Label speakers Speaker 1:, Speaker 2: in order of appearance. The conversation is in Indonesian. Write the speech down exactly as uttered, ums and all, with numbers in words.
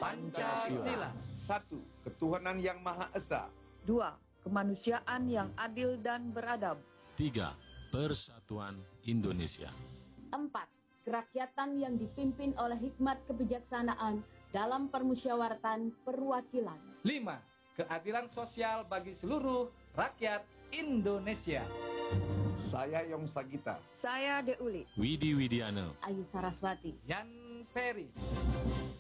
Speaker 1: Pancasila.
Speaker 2: Satu, ketuhanan yang Maha Esa.
Speaker 3: Dua, kemanusiaan yang adil dan beradab.
Speaker 4: Tiga, persatuan Indonesia.
Speaker 5: Empat, kerakyatan yang dipimpin oleh hikmat kebijaksanaan dalam permusyawaratan perwakilan.
Speaker 1: Lima, keadilan sosial bagi seluruh rakyat Indonesia.
Speaker 2: Saya Yong Sagita.
Speaker 3: Saya Deuli.
Speaker 4: Widi Widiana.
Speaker 5: Ayu Saraswati.
Speaker 1: Yan Peri.